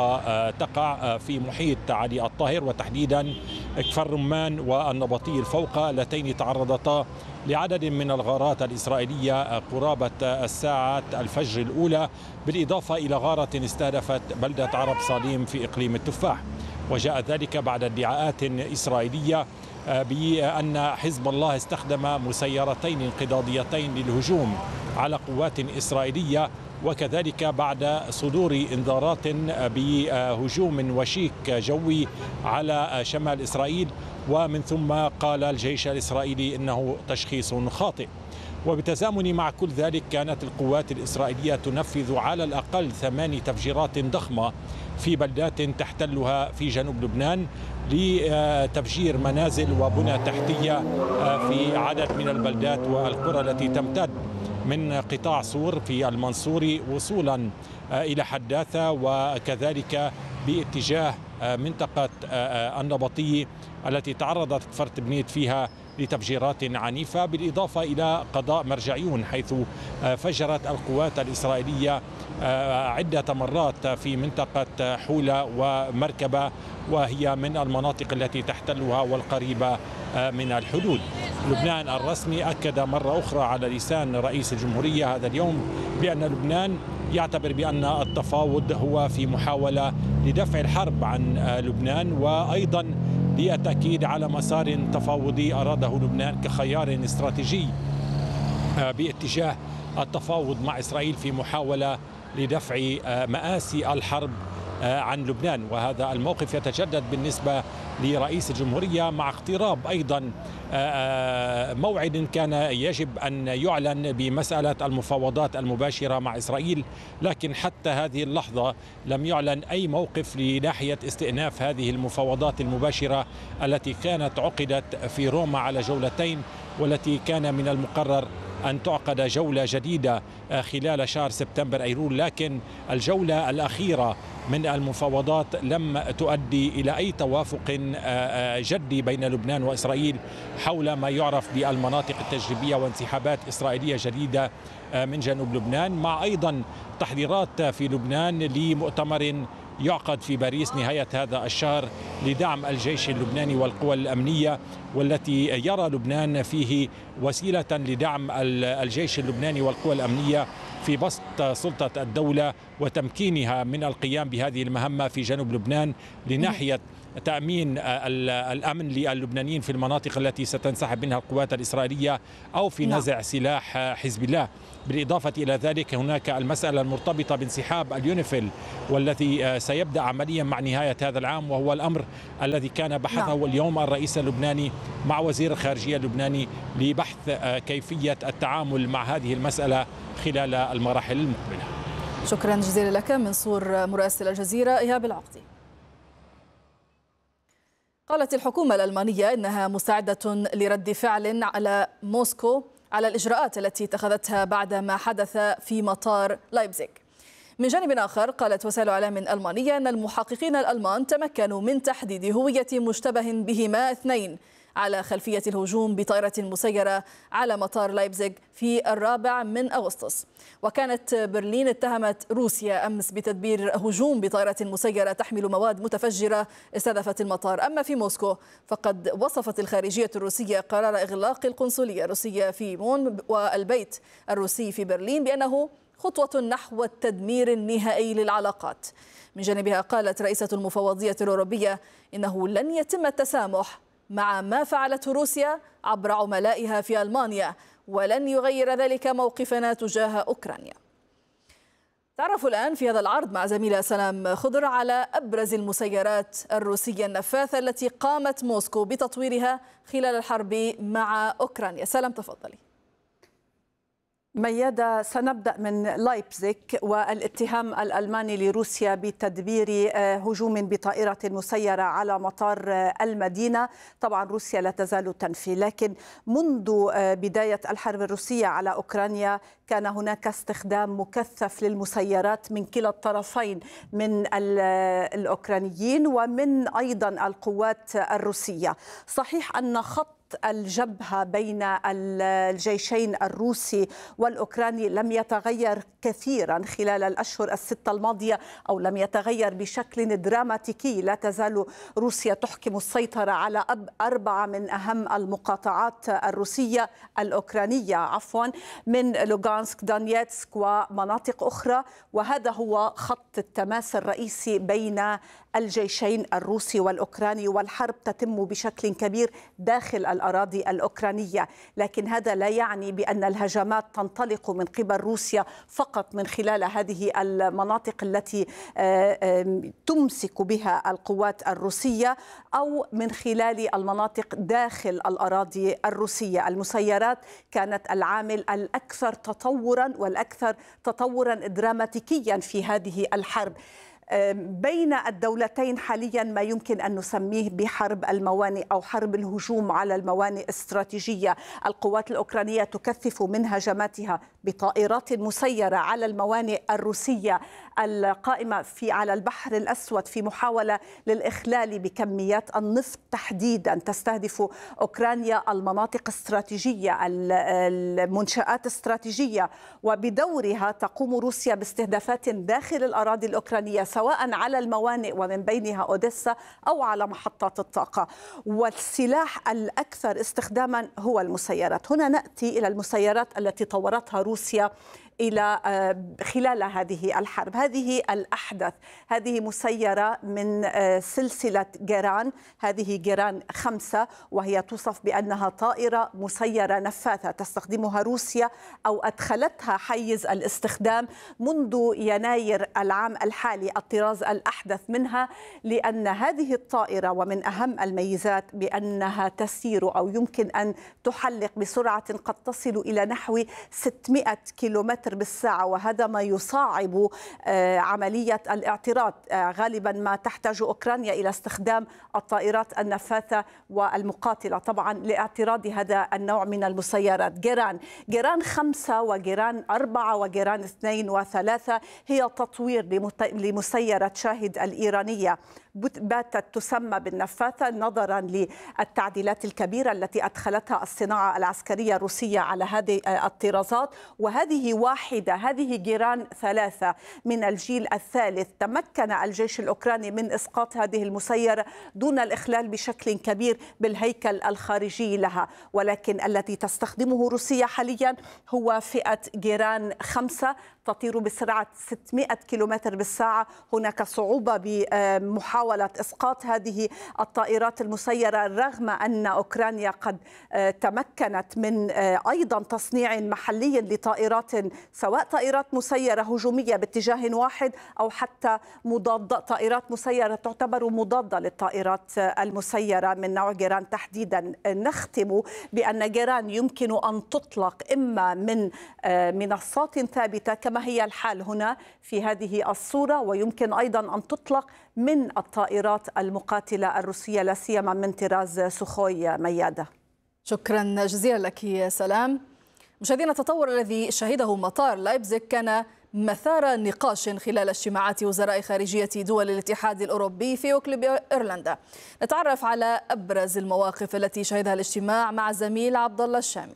تقع في محيط علي الطاهر، وتحديدا كفر رمان والنبطيل فوق، اللتين تعرضتا لعدد من الغارات الإسرائيلية قرابة الساعة الفجر الأولى، بالإضافة إلى غارة استهدفت بلدة عرب صاليم في إقليم التفاح. وجاء ذلك بعد ادعاءات إسرائيلية بأن حزب الله استخدم مسيرتين انقضاضيتين للهجوم على قوات إسرائيلية، وكذلك بعد صدور انذارات بهجوم وشيك جوي على شمال إسرائيل، ومن ثم قال الجيش الإسرائيلي إنه تشخيص خاطئ. وبتزامن مع كل ذلك كانت القوات الإسرائيلية تنفذ على الأقل ثماني تفجيرات ضخمة في بلدات تحتلها في جنوب لبنان لتفجير منازل وبنى تحتية في عدد من البلدات والقرى التي تمتد من قطاع صور في المنصوري وصولا إلى حداثة، وكذلك باتجاه منطقة النبطي التي تعرضت فرت بنيت فيها لتفجيرات عنيفة، بالإضافة إلى قضاء مرجعيون، حيث فجرت القوات الإسرائيلية عدة مرات في منطقة حولة ومركبة، وهي من المناطق التي تحتلها والقريبة من الحدود. لبنان الرسمي أكد مرة أخرى على لسان رئيس الجمهورية هذا اليوم بأن لبنان يعتبر بأن التفاوض هو في محاولة لدفع الحرب عن لبنان، وأيضا للتأكيد على مسار تفاوضي أراده لبنان كخيار استراتيجي باتجاه التفاوض مع إسرائيل في محاولة لدفع مآسي الحرب عن لبنان. وهذا الموقف يتجدد بالنسبة لرئيس الجمهورية، مع اقتراب أيضا موعد كان يجب أن يعلن بمسألة المفاوضات المباشرة مع إسرائيل، لكن حتى هذه اللحظة لم يعلن أي موقف لناحية استئناف هذه المفاوضات المباشرة التي كانت عقدت في روما على جولتين، والتي كان من المقرر أن تعقد جولة جديدة خلال شهر سبتمبر أيلول، لكن الجولة الأخيرة من المفاوضات لم تؤدي إلى أي توافق جدي بين لبنان وإسرائيل حول ما يعرف بالمناطق التجريبية وانسحابات إسرائيلية جديدة من جنوب لبنان، مع أيضا تحضيرات في لبنان لمؤتمر يعقد في باريس نهاية هذا الشهر لدعم الجيش اللبناني والقوى الأمنية، والتي يرى لبنان فيه وسيلة لدعم الجيش اللبناني والقوى الأمنية في بسط سلطة الدولة وتمكينها من القيام بهذه المهمة في جنوب لبنان لناحية تأمين الأمن للبنانيين في المناطق التي ستنسحب منها القوات الإسرائيلية أو في نزع سلاح حزب الله. بالإضافة إلى ذلك هناك المسألة المرتبطة بانسحاب اليونيفيل والذي سيبدأ عمليا مع نهاية هذا العام، وهو الأمر الذي كان بحثه نعم. اليوم الرئيس اللبناني مع وزير الخارجية اللبناني لبحث كيفية التعامل مع هذه المسألة خلال المراحل المقبلة. شكرا جزيلا لك من صور مراسل الجزيرة إيهاب العقدي. قالت الحكومة الألمانية إنها مستعدة لرد فعل على موسكو على الإجراءات التي اتخذتها بعد ما حدث في مطار لايبزيغ. من جانب آخر قالت وسائل إعلام ألمانية أن المحققين الألمان تمكنوا من تحديد هوية مشتبه بهما اثنين على خلفية الهجوم بطائرة مسيرة على مطار لايبزيغ في الرابع من أغسطس. وكانت برلين اتهمت روسيا أمس بتدبير هجوم بطائرة مسيرة تحمل مواد متفجرة استهدفت المطار. أما في موسكو فقد وصفت الخارجية الروسية قرار إغلاق القنصلية الروسية في مون والبيت الروسي في برلين بأنه خطوة نحو التدمير النهائي للعلاقات. من جانبها قالت رئيسة المفوضية الأوروبية إنه لن يتم التسامح مع ما فعلته روسيا عبر عملائها في ألمانيا، ولن يغير ذلك موقفنا تجاه أوكرانيا. تعرفوا الآن في هذا العرض مع زميلة سلام خضر على أبرز المسيرات الروسية النفاثة التي قامت موسكو بتطويرها خلال الحرب مع أوكرانيا. سلام تفضلي. ميادة، سنبدأ من لايبزيغ والاتهام الألماني لروسيا بتدبير هجوم بطائرة مسيرة على مطار المدينة. طبعا روسيا لا تزال تنفي، لكن منذ بداية الحرب الروسية على أوكرانيا كان هناك استخدام مكثف للمسيرات من كلا الطرفين، من الأوكرانيين ومن أيضا القوات الروسية. صحيح أن خط الجبهة بين الجيشين الروسي والأوكراني لم يتغير كثيرا خلال الأشهر الستة الماضية، أو لم يتغير بشكل دراماتيكي. لا تزال روسيا تحكم السيطرة على أربعة من أهم المقاطعات الروسية الأوكرانية عفوا من لوغانسك دونيتسك ومناطق أخرى، وهذا هو خط التماس الرئيسي بين الجيشين الروسي والأوكراني، والحرب تتم بشكل كبير داخل الأراضي الأوكرانية. لكن هذا لا يعني بأن الهجمات تنطلق من قبل روسيا فقط من خلال هذه المناطق التي تمسك بها القوات الروسية أو من خلال المناطق داخل الأراضي الروسية. المسيرات كانت العامل الأكثر تطورا والأكثر تطورا دراماتيكيا في هذه الحرب بين الدولتين حاليا، ما يمكن أن نسميه بحرب الموانئ أو حرب الهجوم على الموانئ الاستراتيجية. القوات الأوكرانية تكثف من هجماتها بطائرات مسيرة على الموانئ الروسية القائمة في على البحر الأسود في محاولة للإخلال بكميات النفط تحديدا. تستهدف أوكرانيا المناطق الاستراتيجية، المنشآت الاستراتيجية، وبدورها تقوم روسيا باستهدافات داخل الأراضي الأوكرانية سواء على الموانئ ومن بينها أوديسا أو على محطات الطاقة. والسلاح الأكثر استخداما هو المسيرات. هنا نأتي إلى المسيرات التي طورتها روسيا إلى خلال هذه الحرب. هذه الأحدث، هذه مسيرة من سلسلة جيران، هذه جيران خمسة، وهي توصف بأنها طائرة مسيرة نفاثة تستخدمها روسيا أو أدخلتها حيز الاستخدام منذ يناير العام الحالي، الطراز الأحدث منها، لأن هذه الطائرة ومن أهم الميزات بأنها تسير أو يمكن أن تحلق بسرعة قد تصل إلى نحو ستمائة كيلومتر بالساعة، وهذا ما يصعب عملية الاعتراض. غالبا ما تحتاج أوكرانيا إلى استخدام الطائرات النفاثة والمقاتلة طبعا لاعتراض هذا النوع من المسيرات. جيران جيران خمسة وجيران أربعة وجيران اثنين وثلاثة هي تطوير لمسيرة شاهد الإيرانية، باتت تسمى بالنفاثة نظرا للتعديلات الكبيرة التي أدخلتها الصناعة العسكرية الروسية على هذه الطرازات. وهذه واحدة، هذه جيران ثلاثة من الجيل الثالث. تمكن الجيش الأوكراني من إسقاط هذه المسيرة دون الإخلال بشكل كبير بالهيكل الخارجي لها، ولكن التي تستخدمه روسيا حاليا هو فئة جيران خمسة تطير بسرعة ستمائة كيلومتر بالساعة. هناك صعوبة بمحاولة إسقاط هذه الطائرات المسيرة رغم أن أوكرانيا قد تمكنت من أيضا تصنيع محلي لطائرات، سواء طائرات مسيرة هجومية باتجاه واحد أو حتى مضاد، طائرات مسيرة تعتبر مضادة للطائرات المسيرة من نوع جيران تحديدا. نختم بأن جيران يمكن أن تطلق إما من منصات ثابتة كما هي الحال هنا في هذه الصورة، ويمكن أيضا أن تطلق من الطائرات المقاتلة الروسية لا سيما من طراز سوخوي. ميادة، شكرا جزيلا لك يا سلام. مشاهدينا، التطور الذي شهده مطار لايبزيغ كان مثار نقاش خلال اجتماعات وزراء خارجية دول الاتحاد الأوروبي في أوكلي بإيرلندا. نتعرف على أبرز المواقف التي شهدها الاجتماع مع زميل عبد الله الشامي.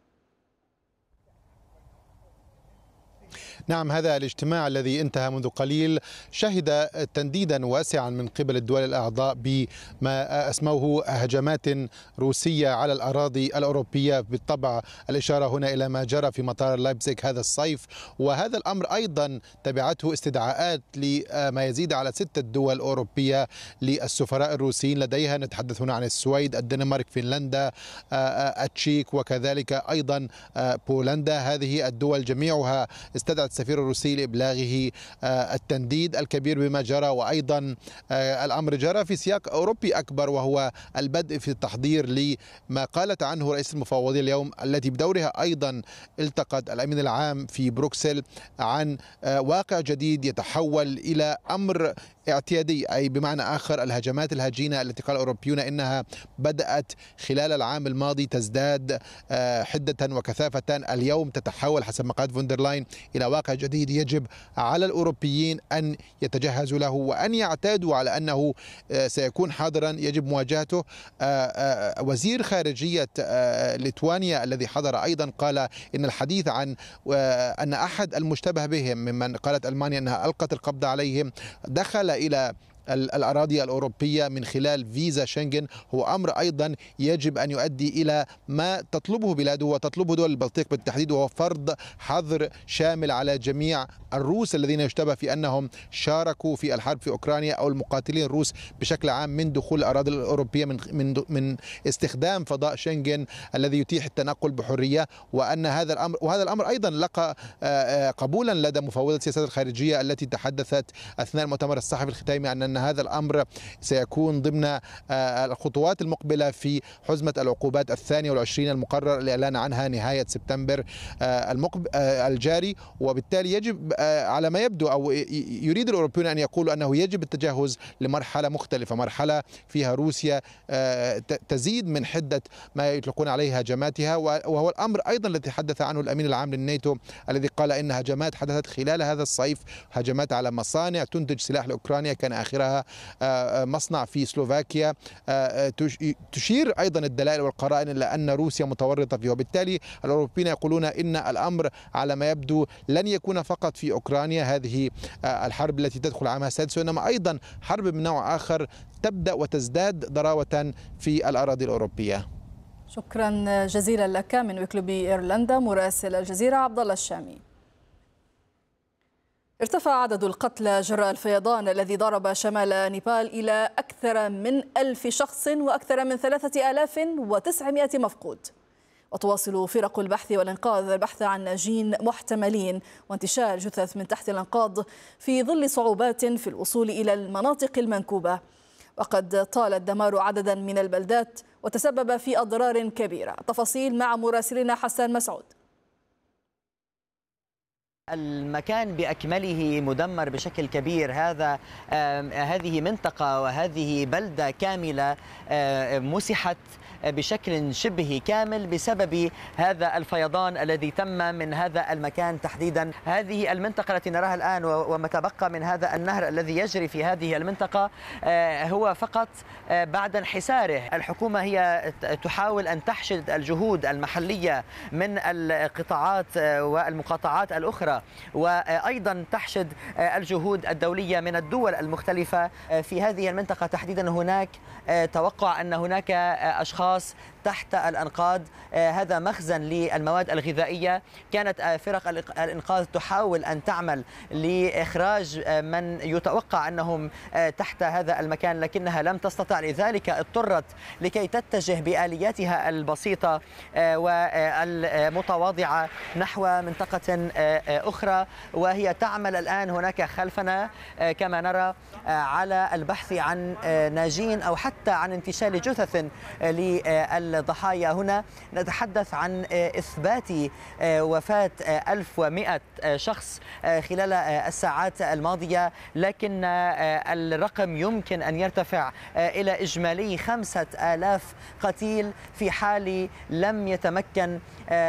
نعم، هذا الاجتماع الذي انتهى منذ قليل شهد تنديدا واسعا من قبل الدول الأعضاء بما أسموه هجمات روسية على الأراضي الأوروبية، بالطبع الإشارة هنا إلى ما جرى في مطار لايبزيغ هذا الصيف. وهذا الأمر أيضا تبعته استدعاءات لما يزيد على ستة دول أوروبية للسفراء الروسيين لديها. نتحدث هنا عن السويد، الدنمارك، فنلندا، التشيك، وكذلك أيضا بولندا. هذه الدول جميعها استدعت السفير الروسي لإبلاغه التنديد الكبير بما جرى، وأيضا الأمر جرى في سياق أوروبي أكبر، وهو البدء في التحضير لما قالت عنه رئيس المفوضية اليوم، التي بدورها أيضا التقت الأمين العام في بروكسل عن واقع جديد يتحول إلى أمر اعتيادي، أي بمعنى آخر الهجمات الهجينة التي قال الأوروبيون إنها بدأت خلال العام الماضي تزداد حدة وكثافة، اليوم تتحول حسب ما قالت فوندرلاين إلى واقع جديد يجب على الأوروبيين أن يتجهزوا له وأن يعتادوا على أنه سيكون حاضرا يجب مواجهته. وزير خارجية ليتوانيا الذي حضر أيضا قال إن الحديث عن أن أحد المشتبه بهم ممن قالت ألمانيا أنها ألقت القبض عليهم دخل إلى الأراضي الأوروبية من خلال فيزا شنغن هو أمر أيضا يجب أن يؤدي إلى ما تطلبه بلاده وتطلبه دول البلطيق بالتحديد، وهو فرض حظر شامل على جميع الروس الذين يشتبه في أنهم شاركوا في الحرب في أوكرانيا أو المقاتلين الروس بشكل عام من دخول الأراضي الأوروبية من من من استخدام فضاء شنغن الذي يتيح التنقل بحرية. وأن هذا الأمر وهذا الأمر أيضا لقى قبولا لدى مفوضة السياسات الخارجية التي تحدثت أثناء المؤتمر الصحفي الختامي عن أن هذا الأمر سيكون ضمن الخطوات المقبلة في حزمة العقوبات الثانية والعشرين المقرر الإعلان عنها نهاية سبتمبر الجاري. وبالتالي يجب على ما يبدو أو يريد الأوروبيون أن يقولوا أنه يجب التجهز لمرحلة مختلفة، مرحلة فيها روسيا تزيد من حدة ما يطلقون عليه هجماتها، وهو الأمر أيضا الذي تحدث عنه الأمين العام للناتو الذي قال إن هجمات حدثت خلال هذا الصيف، هجمات على مصانع تنتج سلاح لأوكرانيا كان آخرها مصنع في سلوفاكيا، تشير أيضا الدلائل والقرائن إلى أن روسيا متورطة فيه. وبالتالي الأوروبيين يقولون إن الأمر على ما يبدو لن يكون فقط في أوكرانيا هذه الحرب التي تدخل عامها السادس، وإنما أيضا حرب من نوع آخر تبدأ وتزداد ضراوة في الأراضي الأوروبية. شكرا جزيلا لك من ويكلي بإيرلندا مراسل الجزيرة عبد الله الشامي. ارتفع عدد القتلى جراء الفيضان الذي ضرب شمال نيبال إلى أكثر من ألف شخص وأكثر من ثلاثة آلاف وتسعمائة مفقود. وتواصل فرق البحث والإنقاذ البحث عن ناجين محتملين وانتشال جثث من تحت الأنقاض في ظل صعوبات في الوصول إلى المناطق المنكوبة. وقد طال الدمار عددا من البلدات وتسبب في أضرار كبيرة. تفاصيل مع مراسلنا حسان مسعود. المكان بأكمله مدمر بشكل كبير. هذا هذه منطقة وهذه بلدة كاملة مسحت بشكل شبه كامل بسبب هذا الفيضان الذي تم من هذا المكان تحديدا. هذه المنطقة التي نراها الآن وما تبقى من هذا النهر الذي يجري في هذه المنطقة هو فقط بعد انحساره. الحكومة هي تحاول أن تحشد الجهود المحلية من القطاعات والمقاطعات الأخرى، وأيضا تحشد الجهود الدولية من الدول المختلفة في هذه المنطقة تحديدا. هناك توقع أن هناك أشخاص تحت الأنقاض. هذا مخزن للمواد الغذائية. كانت فرق الإنقاذ تحاول أن تعمل لإخراج من يتوقع أنهم تحت هذا المكان لكنها لم تستطع، لذلك اضطرت لكي تتجه بآلياتها البسيطة والمتواضعة نحو منطقة أخرى، وهي تعمل الآن هناك خلفنا كما نرى على البحث عن ناجين أو حتى عن انتشال جثث للضحايا. هنا نتحدث عن إثبات وفاة ألف ومئة شخص خلال الساعات الماضية، لكن الرقم يمكن أن يرتفع إلى إجمالي خمسة آلاف قتيل في حال لم يتمكن